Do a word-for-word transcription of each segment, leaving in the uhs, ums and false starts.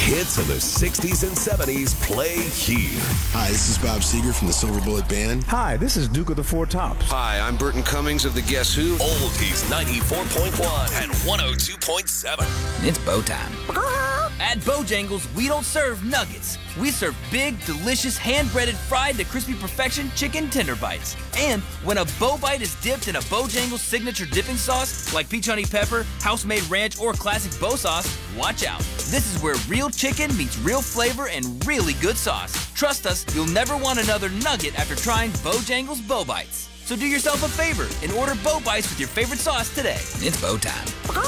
Hits of the sixties and seventies play here. Hi, this is Bob Seger from the Silver Bullet Band. Hi, this is Duke of the Four Tops. Hi, I'm Burton Cummings of the Guess Who. Oldies ninety-four point one and one oh two point seven. It's bow time. At Bojangles, we don't serve nuggets. We serve big, delicious, hand-breaded, fried to crispy perfection chicken tender bites. And when a bow bite is dipped in a Bojangles signature dipping sauce, like peach honey pepper, house-made ranch, or classic bow sauce, watch out. This is where real chicken meets real flavor and really good sauce. Trust us, you'll never want another nugget after trying Bojangles Bow Bites. So do yourself a favor and order Bow Bites with your favorite sauce today. It's bow time.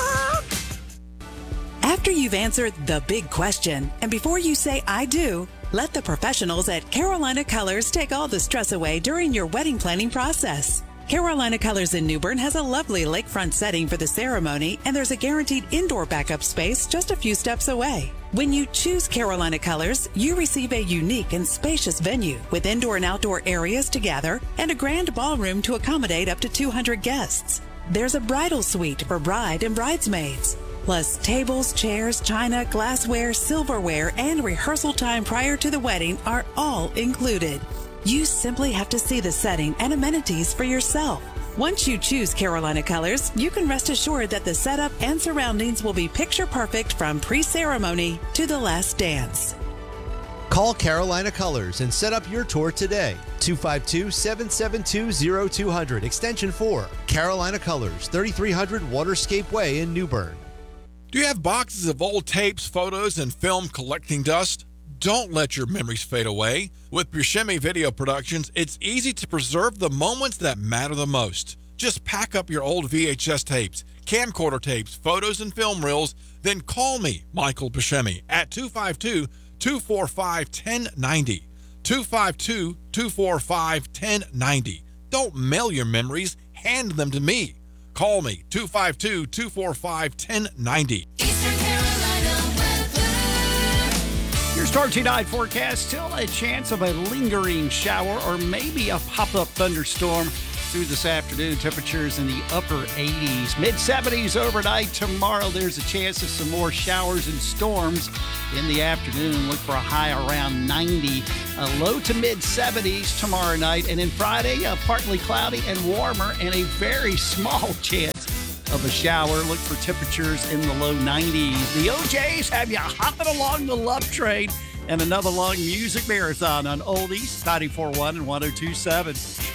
After you've answered the big question, and before you say I do, let the professionals at Carolina Colors take all the stress away during your wedding planning process. Carolina Colors in New Bern has a lovely lakefront setting for the ceremony, and there's a guaranteed indoor backup space just a few steps away. When you choose Carolina Colors, you receive a unique and spacious venue with indoor and outdoor areas to gather and a grand ballroom to accommodate up to two hundred guests. There's a bridal suite for bride and bridesmaids. Plus tables, chairs, china, glassware, silverware, and rehearsal time prior to the wedding are all included. You simply have to see the setting and amenities for yourself. Once you choose Carolina Colors, you can rest assured that the setup and surroundings will be picture perfect from pre-ceremony to the last dance. Call Carolina Colors and set up your tour today. two five two, seven seven two, oh two hundred, extension four. Carolina Colors, thirty-three hundred Waterscape Way in New Bern. Do you have boxes of old tapes, photos, and film collecting dust? Don't let your memories fade away. With Buscemi Video Productions, it's easy to preserve the moments that matter the most. Just pack up your old V H S tapes, camcorder tapes, photos, and film reels, then call me, Michael Buscemi, at two five two, two four five, one oh nine oh. two five two, two four five, one oh nine oh. Don't mail your memories, hand them to me. Call me, two five two, two four five, one oh nine oh. Eastern Carolina weather. Your Star tonight forecast, still a chance of a lingering shower or maybe a pop-up thunderstorm through this afternoon. Temperatures in the upper eighties, mid seventies overnight. Tomorrow there's a chance of some more showers and storms in the afternoon. Look for a high around ninety, a low to mid seventies tomorrow night. And then Friday, uh, partly cloudy and warmer and a very small chance of a shower. Look for temperatures in the low nineties. The O Js have you hopping along the love train and another long music marathon on Oldies ninety-four point one and one oh two point seven.